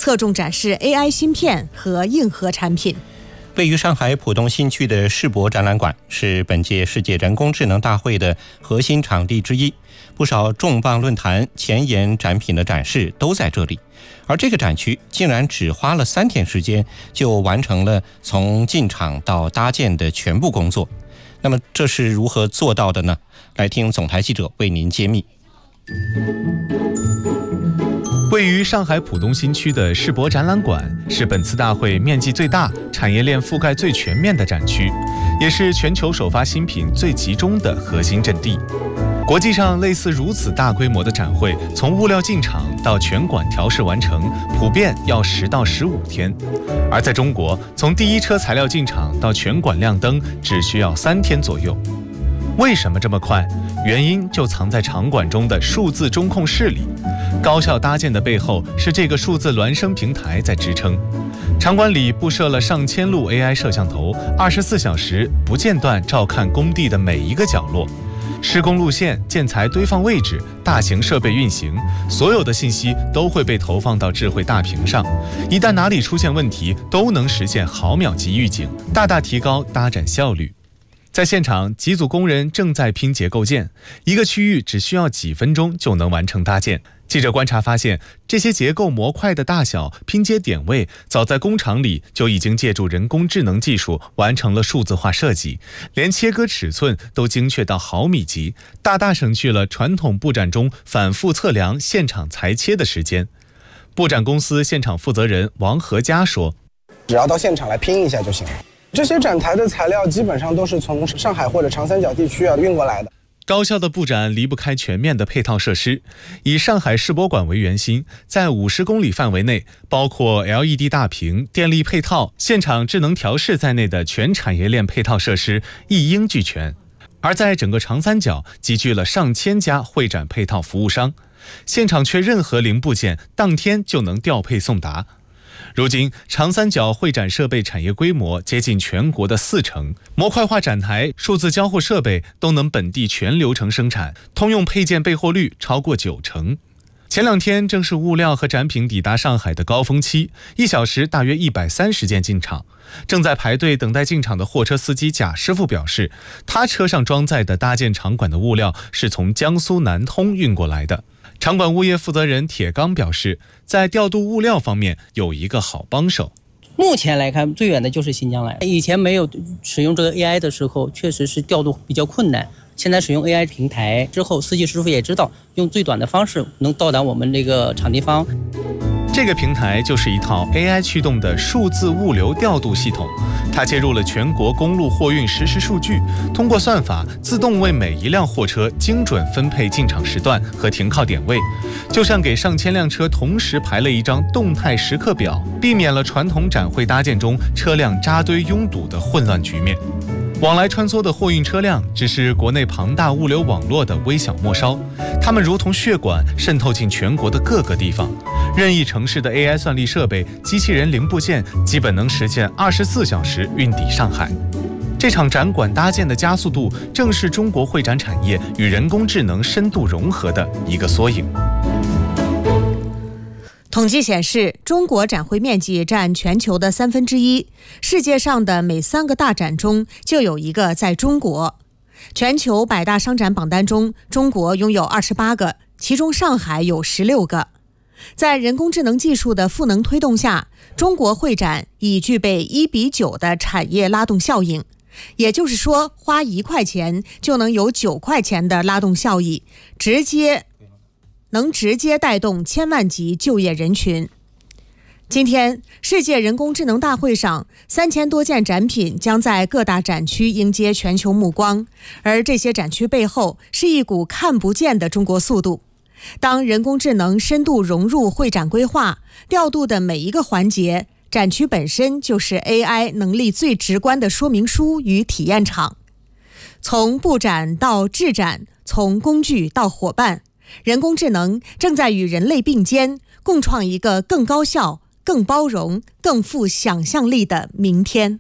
侧重展示 AI 芯片和硬核产品。 位于上海浦东新区的世博展览馆是本届世界人工智能大会的核心场地之一，不少重磅论坛、前沿展品的展示都在这里。而这个展区竟然只花了3天时间就完成了从进场到搭建的全部工作。那么这是如何做到的呢？来听总台记者为您揭秘。 位于上海浦东新区的世博展览馆是本次大会面积最大、产业链覆盖最全面的展区，也是全球首发新品最集中的核心阵地。国际上类似如此大规模的展会，从物料进场到全馆调试完成，普遍要10到15天；而在中国，从第一车材料进场到全馆亮灯，只需要3天左右。为什么这么快？原因就藏在场馆中的数字中控室里。高效搭建的背后是这个数字孪生平台在支撑。场馆里布设了上千路 AI 摄像头，24小时不间断照看工地的每一个角落。施工路线、建材堆放位置、大型设备运行，所有的信息都会被投放到智慧大屏上。一旦哪里出现问题，都能实现毫秒级预警，大大提高搭展效率。在现场，几组工人正在拼接构件，一个区域只需要几分钟就能完成搭建。记者观察发现，这些结构模块的大小、拼接点位，早在工厂里就已经借助人工智能技术完成了数字化设计，连切割尺寸都精确到毫米级，大大省去了传统布展中反复测量、现场裁切的时间。布展公司现场负责人王和佳说：“ 只要到现场来拼一下就行了。这些展台的材料基本上都是从上海或者长三角地区运过来的。” 高效的布展离不开全面的配套设施。以上海世博馆为圆心，在50公里范围内，包括 LED 大屏、电力配套、现场智能调试在内的全产业链配套设施一应俱全。而在整个长三角集聚了上千家会展配套服务商，现场缺任何零部件，当天就能调配送达。如今，长三角会展设备产业规模接近全国的40%，模块化展台、数字交互设备都能本地全流程生产，通用配件备货率超过90%。前2天正是物料和展品抵达上海的高峰期，1小时大约130件进场。正在排队等待进场的货车司机贾师傅表示，他车上装载的搭建场馆的物料是从江苏南通运过来的。场馆物业负责人铁刚表示，在调度物料方面有一个好帮手。 目前来看，最远的就是新疆来。以前没有使用这个 AI 的时候，确实是调度比较困难。现在使用 AI 平台之后，司机师傅也知道用最短的方式能到达我们这个场地方。 这个平台就是一套 AI 驱动的数字物流调度系统，它接入了全国公路货运实时数据，通过算法自动为每一辆货车精准分配进场时段和停靠点位，就像给上千辆车同时排了一张动态时刻表，避免了传统展会搭建中车辆扎堆拥堵的混乱局面。往来穿梭的货运车辆只是国内庞大物流网络的微小末梢，它们如同血管渗透进全国的各个地方。任意城市的 AI 算力设备、机器人零部件基本能实现24小时运抵上海。这场展馆搭建的加速度，正是中国会展产业与人工智能深度融合的一个缩影。 统计显示，中国展会面积占全球的1/3，世界上的每3个大展中就有一个在中国。全球100大商展榜单中，中国拥有28个，其中上海有16个。在人工智能技术的赋能推动下，中国会展已具备1:9的产业拉动效应，也就是说，花1块钱就能有9块钱的拉动效益，能直接带动千万级就业人群。今天，世界人工智能大会上，3000多件展品将在各大展区迎接全球目光，而这些展区背后是一股看不见的中国速度。当人工智能深度融入会展规划，调度的每一个环节，展区本身就是 AI 能力最直观的说明书与体验场。从布展到制展，从工具到伙伴，人工智能正在与人类并肩，共创一个更高效、更包容、更富想象力的明天。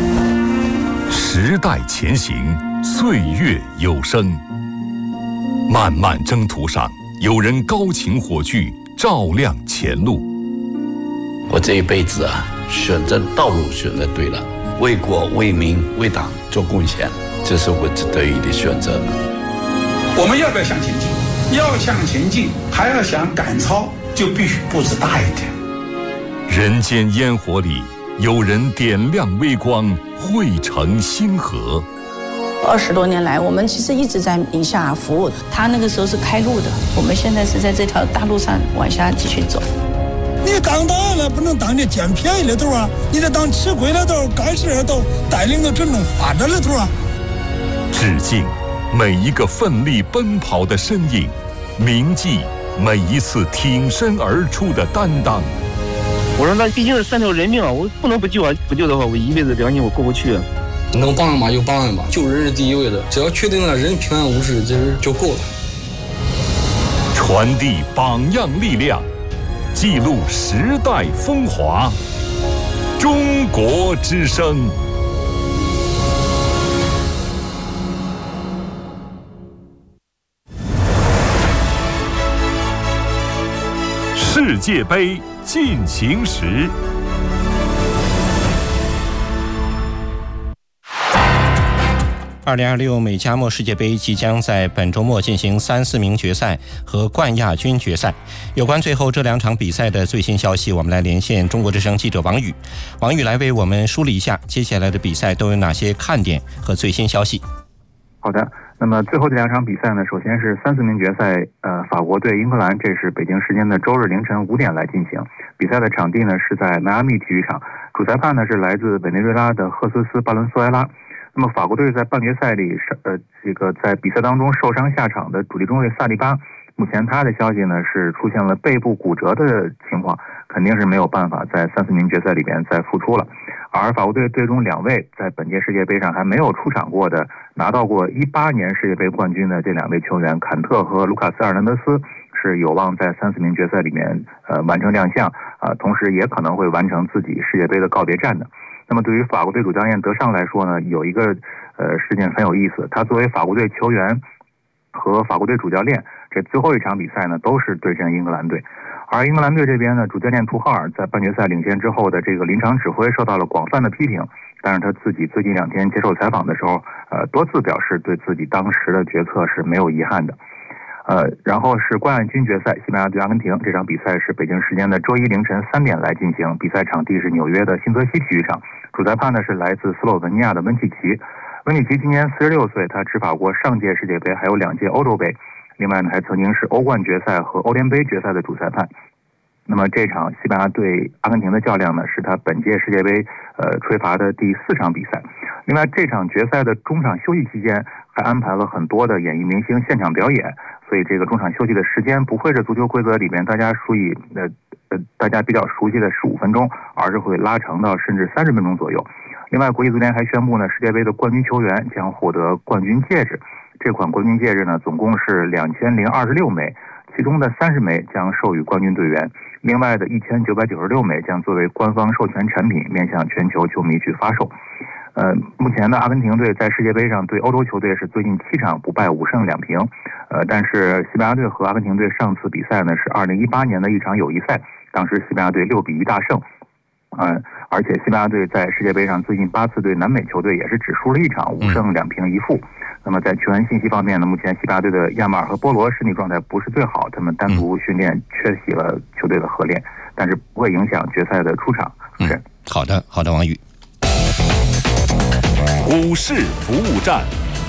时代前行，岁月有声。 漫漫征途上，有人高擎火炬，照亮前路。 我这一辈子选择道路选择对了，为国为民为党做贡献，这是我得意的选择。 我们要不要向前进？要向前进，还要想赶超，就必须步子大一点。 人间烟火里，有人点亮微光，汇成星河。 20多年来，我们其实一直在宁夏服务，他那个时候是开路的，我们现在是在这条大路上往下继续走。 你当大了不能当这捡便宜的头啊，你得当吃亏的头，干事的头，带领着真正发展的头啊。 致敬每一个奋力奔跑的身影，铭记每一次挺身而出的担当。 我说那毕竟是3条人命啊，我不能不救啊！不救的话，我一辈子良心我过不去啊。 能帮人嘛就帮人吧，救人是第一位的，只要确定了人平安无事，这就够了。 传递榜样力量，记录时代风华。中国之声。世界杯进行时。 2026美加墨世界杯即将在本周末进行3、4名决赛和冠亚军决赛。有关最后这2场比赛的最新消息，我们来连线中国之声记者王宇。王宇来为我们梳理一下接下来的比赛都有哪些看点和最新消息。 好的，那么最后这2场比赛呢，首先是3、4名决赛，法国对英格兰，这是北京时间的周日凌晨5点来进行。比赛的场地呢是在迈阿密体育场，主裁判呢是来自委内瑞拉的赫斯斯·巴伦苏埃拉。那么法国队在半决赛里在比赛当中受伤下场的主力中卫萨利巴，目前他的消息呢是出现了背部骨折的情况，肯定是没有办法在3、4名决赛里边再复出了。而法国队队中2位在本届世界杯上还没有出场过的，拿到过18年世界杯冠军的这2位球员坎特和卢卡斯·尔南德斯是有望在3、4名决赛里面完成亮相，同时也可能会完成自己世界杯的告别战的。那么对于法国队主教练德尚来说呢，有一个事件很有意思，他作为法国队球员和法国队主教练，这最后一场比赛呢都是对阵英格兰队。而英格兰队这边呢，主教练图赫尔在半决赛领先之后的这个临场指挥受到了广泛的批评，但是他自己最近2天接受采访的时候，多次表示对自己当时的决策是没有遗憾的。然后是冠亚军决赛，西班牙对阿根廷，这场比赛是北京时间的周一凌晨3点来进行，比赛场地是纽约的新泽西体育场，主裁判呢是来自斯洛文尼亚的温契奇。温契奇今年46岁，他执法过上届世界杯还有2届欧洲杯，另外呢还曾经是欧冠决赛和欧联杯决赛的主裁判。那么这场西班牙对阿根廷的较量呢，是他本届世界杯吹罚的第4场比赛。另外这场决赛的中场休息期间还安排了很多的演艺明星现场表演，所以这个中场休息的时间不会是足球规则里面大家比较熟悉的15分钟，而是会拉长到甚至30分钟左右。另外国际足联还宣布呢，世界杯的冠军球员将获得冠军戒指，这款冠军戒指呢总共是2026枚，其中的30枚将授予冠军队员，另外的1996枚将作为官方授权产品面向全球球迷去发售。目前呢，阿根廷队在世界杯上对欧洲球队是最近7场不败5胜2平，但是西班牙队和阿根廷队上次比赛呢是2018年的一场友谊赛，当时西班牙队6比1大胜，而且西班牙队在世界杯上最近8次对南美球队也是只输了1场5胜2平1负。那么在球员信息方面呢，目前西班牙队的亚马尔和波罗身体状态不是最好，他们单独训练缺席了球队的合练，但是不会影响决赛的出场。 好的，王宇。 股市服务站，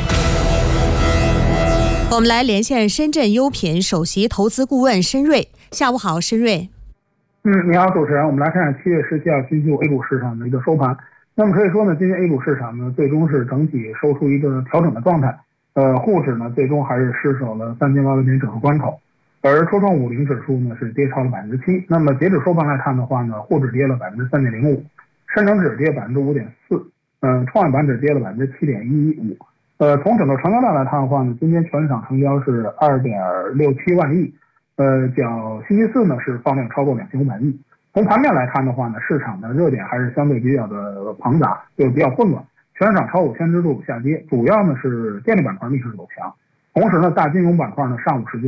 我们来连线深圳优品首席投资顾问申瑞。下午好，申瑞。 你好，主持人。我们来看7月17号星期五 A 股市场的一个收盘。那么可以说呢，今天 A 股市场呢最终是整体收出一个调整的状态。沪指呢最终还是失守了3800点整数关口，而科创50指数呢是跌超了7%。那么截止收盘来看的话呢，沪指跌了3.05%，深成指跌5.4%。创业板指跌了7.15%。从整个成交量来看的话呢，今天全市场成交是2.67万亿，较星期四呢是放量超过2500亿。从盘面来看的话呢，市场的热点还是相对比较的庞杂，就比较混乱。全市场超5000只个股下跌，主要呢是电力板块逆势走强。 同时呢，大金融板块呢上午时间